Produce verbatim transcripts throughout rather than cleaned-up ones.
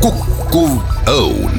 Kukkuv Õun.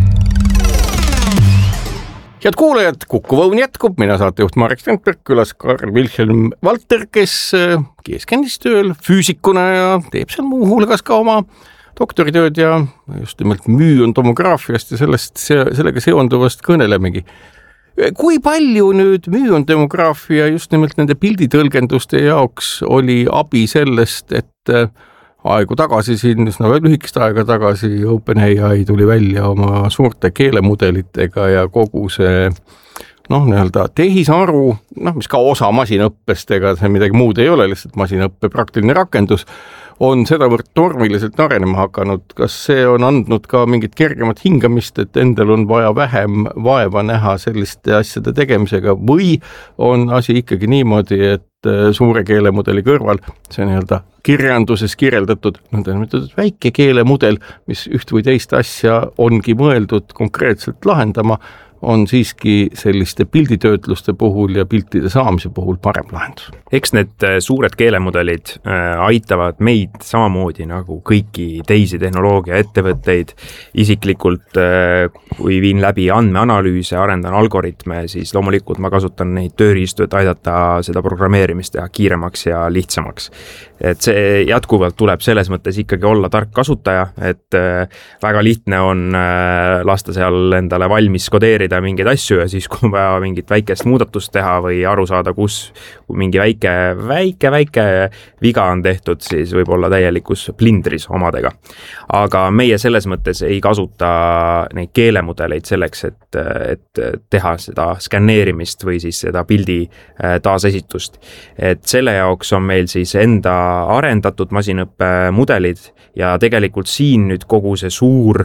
Head kuulajad, Kukkuv Õun jätkub, mina saatejuht Marek Strandberg, külas Karl Wilhelm Valter, kes keskendis tööl füüsikuna ja teeb seal muu hulgas ka oma doktoritööd ja just nimelt müontomograafiast ja sellest, sellega seonduvast kõnelemegi. Kui palju nüüd müontomograafia just nimelt nende pilditõlgenduste jaoks oli abi sellest, et aegu tagasi siin, no lühikest aega tagasi OpenAI tuli välja oma suurte keelemudelitega ja kogu see noh, nii-öelda tehisaru, noh, mis ka osa masinõppest, ega see midagi muud ei ole, lihtsalt masinõppe praktiline rakendus, on sedavõrd tormiliselt arenema hakanud. Kas see on andnud ka mingit kergemat hingamist, et endal on vaja vähem vaeva näha selliste asjade tegemisega või on asi ikkagi niimoodi, et suure keelemudeli kõrval see nii-öelda kirjanduses kirjeldatud nõndanimetatud väike keelemudel, mis üht või teist asja ongi mõeldud konkreetselt lahendama, on siiski selliste pilditöötluste puhul ja piltide saamise puhul parem lahendus. Eks need suured keelemudelid aitavad meid samamoodi nagu kõiki teisi tehnoloogia ettevõtteid. Isiklikult, kui viin läbi andmeanalüüse, arendan algoritme, siis loomulikult ma kasutan neid tööriistu, et aidata seda programmeerimist teha kiiremaks ja lihtsamaks. Et see jätkuvalt tuleb selles mõttes ikkagi olla tark kasutaja, et väga lihtne on lasta seal endale valmis kodeerida mingeid asju ja siis kui on vaja mingit väikest muudatust teha või aru saada, kus kui mingi väike, väike, väike viga on tehtud, siis võib olla täielikus plindris omadega. Aga meie selles mõttes ei kasuta neid keelemudeleid selleks, et, et teha seda skanneerimist või siis seda pildi taasesitust. Et selle jaoks on meil siis enda arendatud masinõppe mudelid ja tegelikult siin nüüd kogu see suur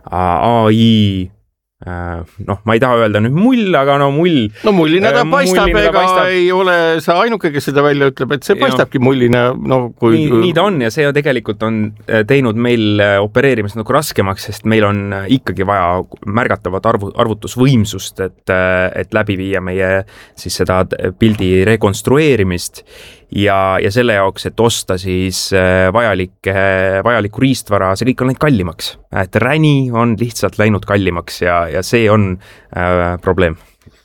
A I, noh, ma ei taha öelda nüüd mull, aga no mull. No mullina ta paistab, ega paistab. Ei ole sa ainuke, kes seda välja ütleb, et see paistabki mullina. No, kui... nii, nii ta on ja see tegelikult on teinud meil opereerimist nagu raskemaks, sest meil on ikkagi vaja märgatavat arvu, arvutusvõimsust, et, et läbi viia meie siis seda pildi rekonstrueerimist ja, ja selle jaoks, et osta siis vajalik, vajaliku riistvara, see kõik on läinud kallimaks. Et räni on lihtsalt läinud kallimaks ja, ja see on äh, probleem.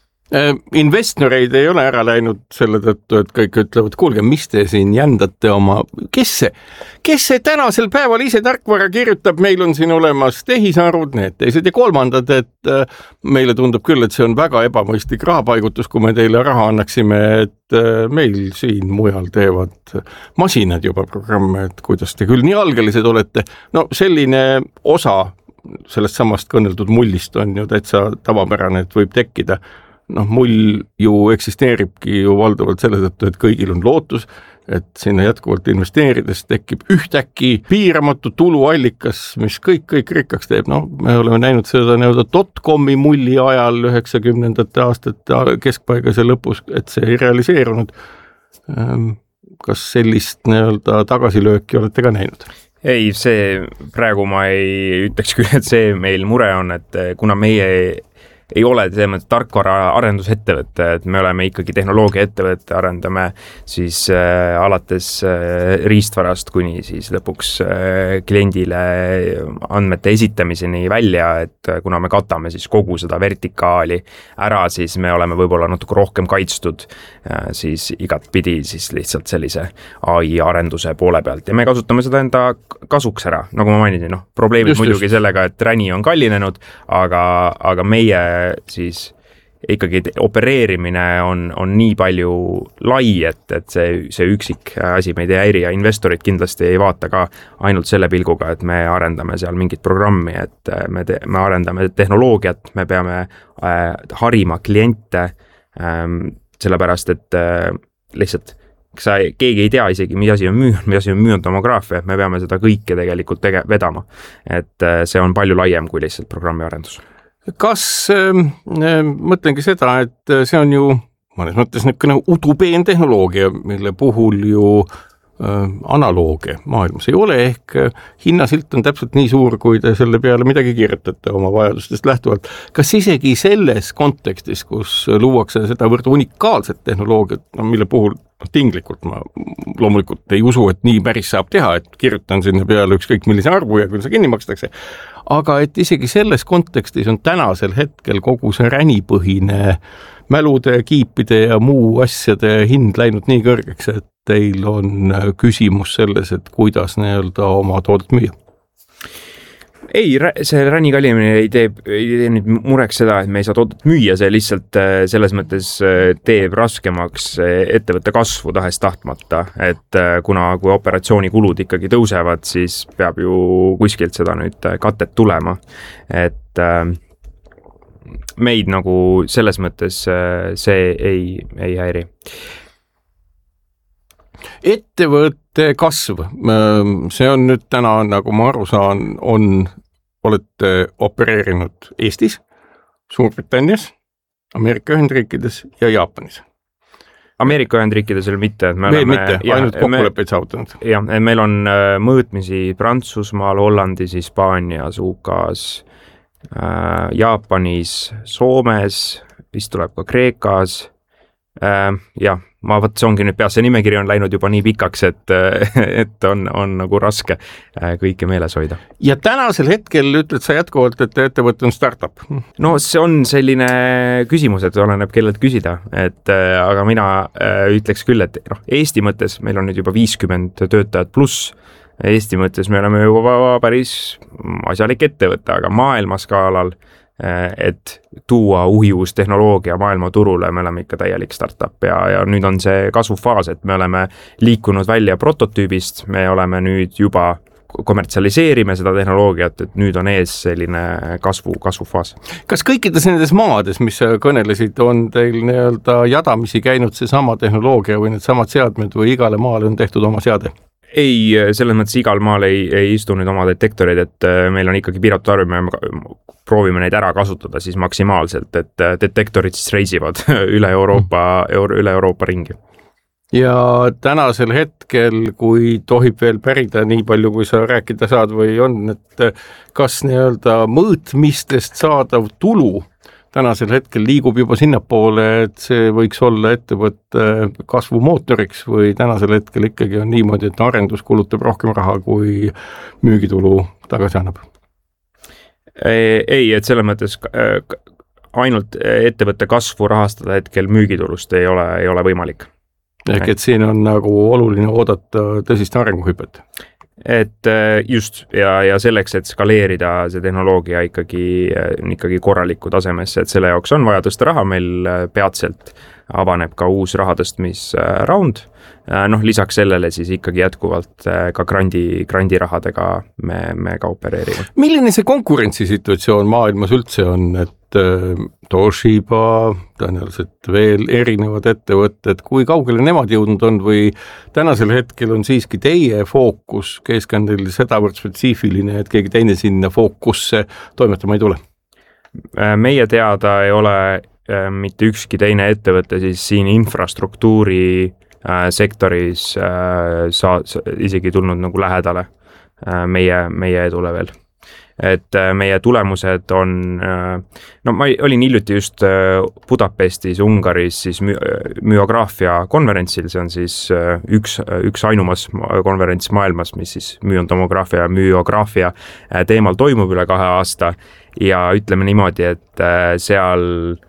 Investoreid ei ole ära läinud selle tõttu, et kõik ütlevad, kuulge, mis te siin jändate oma, kes see, kes see tänasel päeval ise tarkvara kirjutab, meil on siin olemas tehisarvud, need teised ja kolmandad, et meile tundub küll, et see on väga ebamõistlik rahapaigutus, kui me teile raha annaksime, et meil siin mujal teevad masinad juba programme, et kuidas te küll nii algelised olete. No selline osa sellest samast kõneldud mullist on ju täitsa tavapärane, et võib tekkida. Noh, mull ju eksisteeribki ju valdavalt selle tõttu, et kõigil on lootus, et sinna jätkuvalt investeerides tekib ühtäkki piiramatu tuluallikas, mis kõik, kõik rikkaks teeb. No, me oleme näinud seda nii-öelda dot-comi mulli ajal üheksakümnendate aastate keskpaigas ja lõpus, et see ei realiseerunud. Kas sellist nii-öelda tagasilööki olete ka näinud? Ei, see praegu ma ei ütleks küll, et see meil mure on, et kuna meie ei ole teeme tarkvara arendusettevõtte, et me oleme ikkagi tehnoloogia ettevõtte, arendame siis äh, alates äh, riistvarast kuni siis lõpuks äh, kliendile andmete esitamiseni välja, et äh, kuna me katame siis kogu seda vertikaali ära, siis me oleme võib-olla natuke rohkem kaitstud äh, siis igat pidi siis lihtsalt sellise A I arenduse poole pealt ja me kasutame seda enda kasuks ära, nagu ma mainisin, noh, probleemid just, muidugi just. Sellega, et räni on kallinenud, aga, aga meie siis ikkagi opereerimine on, on nii palju lai, et, et see, see üksik asi meid ei häiri ja investorid kindlasti ei vaata ka ainult selle pilguga, et me arendame seal mingit programmi, et me, te, me arendame tehnoloogiat, me peame äh, harima kliente ähm, sellepärast, et äh, lihtsalt sa, keegi ei tea isegi, mis asi on müün, mis asi on müontomograafia, me peame seda kõike tegelikult tege, vedama. Et äh, see on palju laiem kui lihtsalt programmiarendus. Kas äh, mõtlengi seda, et see on ju mõnes mõttes niisugune utopeen tehnoloogia, mille puhul ju analooge maailmas ei ole, ehk hinnasilt on täpselt nii suur, kui te selle peale midagi kirjutate oma vajadustest lähtuvalt. Kas isegi selles kontekstis, kus luuakse sedavõrd unikaalset tehnoloogiat, no mille puhul tinglikult ma loomulikult ei usu, et nii päris saab teha, et kirjutan sinna peale ükskõik millise arvu ja küll see kinni makstakse, aga et isegi selles kontekstis on tänasel hetkel kogu see ränipõhine mälude, kiipide ja muu asjade hind läinud nii kõrgeks, et teil on küsimus selles, et kuidas nii-öelda oma toodet müüa? Ei, see ränni kallimine ei tee, ei tee nüüd mureks seda, et me ei saa toodet müüa, see lihtsalt selles mõttes teeb raskemaks ettevõtte kasvu tahes tahtmata, et kuna kui operatsioonikulud ikkagi tõusevad, siis peab ju kuskilt seda nüüd katet tulema, et meid nagu selles mõttes see ei, ei häiri. Ettevõtte kasv, see on nüüd täna, nagu ma aru saan, on, olete opereerinud Eestis, Suurbritannias, Ameerika Ühendriikides ja Jaapanis. Ameerika Ühendriikides oli mitte, et me Veel oleme... mitte, ja, ainult kokkuleppeid saavutanud. Jah, meil on mõõtmisi Prantsusmaal, Hollandis, Hispaanias, U K-s, Jaapanis, Soomes, vist tuleb ka Kreekas, jah, ma võt, see ongi nüüd peas, see nimekiri on läinud juba nii pikaks, et, et on, on nagu raske kõike meeles hoida. Ja tänasel hetkel ütled sa jätkuvalt, et ettevõte on startup? No see on selline küsimus, et oleneb kellelt küsida, et aga mina ütleks küll, et no, Eesti mõttes meil on nüüd juba viiskümmend töötajat pluss, Eesti mõttes me oleme juba päris asjalik ettevõte, aga maailma skaalal, et tuua uhivus tehnoloogia maailma turule, me oleme ikka täielik startup ja, ja nüüd on see kasvufaas, et me oleme liikunud välja prototüübist, me oleme nüüd juba kommertsialiseerime seda tehnoloogiat, et nüüd on ees selline kasvu, kasvufaas. Kas kõikides nendes maades, mis sa kõnelesid, on teil nii-öelda jadamisi käinud see sama tehnoloogia või need samad seadmed või igale maale on tehtud oma seade? Ei, selles mõttes igal maal ei, ei istu nüüd oma detektorid, et meil on ikkagi piiratud arv, me proovime neid ära kasutada siis maksimaalselt, et detektorid siis reisivad üle Euroopa, üle Euroopa ringi. Ja tänasel hetkel, kui tohib veel pärida nii palju, kui sa rääkida saad või on, et kas nii-öelda mõõtmistest saadav tulu tänasel hetkel liigub juba sinnapoole, et see võiks olla ettevõtte kasvumootoriks või tänasel hetkel ikkagi on niimoodi, et arendus kulutab rohkem raha, kui müügitulu tagasi annab? Ei, et selles mõttes ainult ettevõtte kasvu rahastada hetkel müügitulust ei ole, ei ole võimalik. Ehk et siin on nagu oluline oodata tõsist arenguhüpet? Et just ja, ja selleks, et skaleerida see tehnoloogia ikkagi, ikkagi korraliku tasemesse, et selle jaoks on vaja tõsta raha, meil peatselt avaneb ka uus rahatõstmisraund, noh lisaks sellele siis ikkagi jätkuvalt ka grandi, grandirahadega me, me ka opereerime. Milline see konkurentsisituatsioon maailmas üldse on, et Toshiba, tõenäoliselt veel erinevad ettevõtted, kui kaugele nemad jõudnud on või tänasel hetkel on siiski teie fookus keskendil sedavõrd spetsiifiline, et keegi teine sinna fookusse toimetama ei tule? Meie teada ei ole mitte ükski teine ettevõte siis siin infrastruktuuri sektoris saa, isegi tulnud nagu lähedale meie, meie edule veel. Et meie tulemused on, no ma olin hiljuti just Budapestis, Ungaris siis myograafia konverentsil, see on siis üks, üks ainumas konverents maailmas, mis siis müontomograafia ja myograafia teemal toimub üle kahe aasta ja ütleme niimoodi, et seal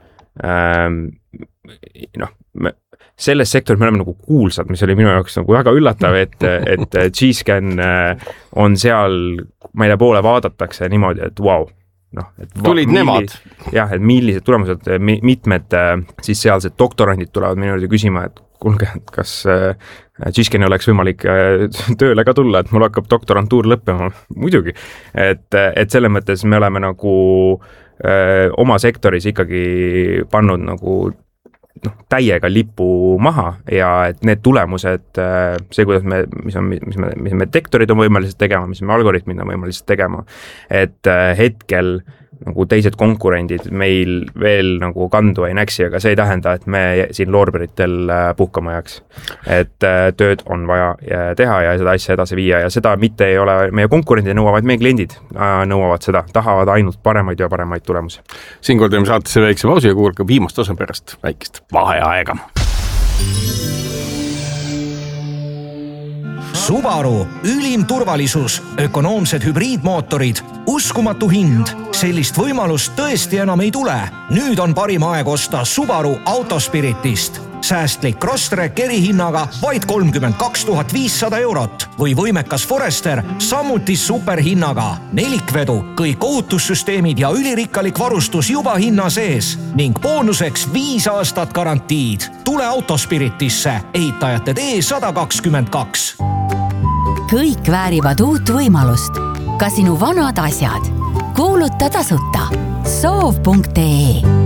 noh, selles sektoris me oleme nagu kuulsad, mis oli minu jaoks nagu väga üllatav, et, et G-Scan on seal, ma ei tea, poole vaadatakse niimoodi, et vau. Wow, no, et tulid milli, nemad. Jah, et millised tulemused, mitmed siis sealsed doktorandid tulevad minu juurde küsima, et kuulge, kas G-Scani oleks võimalik tööle ka tulla, et mul hakkab doktorantuur lõppema. Muidugi, et, et selle mõttes me oleme nagu öö, oma sektoris ikkagi pannud nagu noh, täiega lipu maha ja et need tulemused, see, kuidas me, mis on, mis me, mis me detektorid on võimelised tegema, mis me algoritmid on võimelised tegema, et hetkel nagu teised konkurendid meil veel nagu kandu ei näksi, aga see ei tähenda, et me siin loorberitel puhkama jääks. Et tööd on vaja teha ja seda asja edasi viia ja seda mitte ei ole meie konkurendid nõuavad, meie kliendid nõuavad seda, tahavad ainult paremaid ja paremaid tulemusi. Siinkohal teeme saatesse väikse pausi ja kuulge viimast osa pärast väikest vaheaega. Subaru, ülim turvalisus, ökonoomsed hübriidmootorid, uskumatu hind. Sellist võimalust tõesti enam ei tule. Nüüd on parim aeg osta Subaru Autospiritist. Säästlik Crosstrek erihinnaga vaid kolmkümmend kaks tuhat viissada eurot või võimekas Forester samuti superhinnaga. Nelikvedu, kõik ohutussüsteemid ja ülirikkalik varustus juba hinna sees ning boonuseks viis aastat garantiid. Tule Autospiritisse, ehitajate tee sada kakskümmend kaks. Kõik väärivad uut võimalust. Ka sinu vanad asjad. Kuuluta tasuta. soov punkt ee